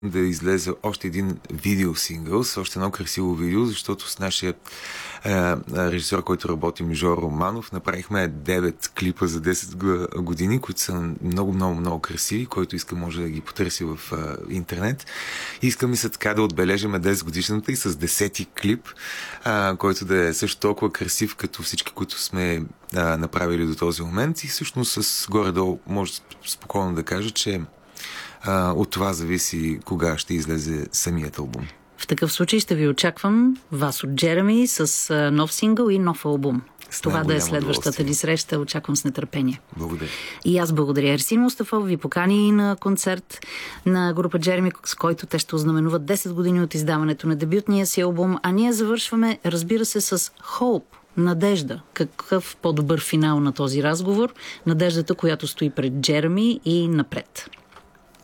да излезе още един видеосингъл, с още едно красиво видео, защото с нашия режисьор, който работи, Мижор Романов, направихме 9 клипа за 10 години, които са много красиви, който иска може да ги потърси в интернет. Искаме се така да отбележим 10 годишната и с 10-ти клип, който да е също толкова красив, като всички, които сме направили до този момент, и всъщност с горе-долу може спокойно да кажа, че от това зависи кога ще излезе самият албум. В такъв случай ще ви очаквам вас от Джереми с нов сингъл и нов албум. Това да е следващата ни среща. Очаквам с нетърпение. Благодаря. И аз благодаря. Ерсин Мустафов ви покани на концерт на група Джереми, с който те ще ознаменуват 10 години от издаването на дебютния си албум. А ние завършваме, разбира се, с Hope. Надежда. Какъв по-добър финал на този разговор? Надеждата, която стои пред Джереми и напред.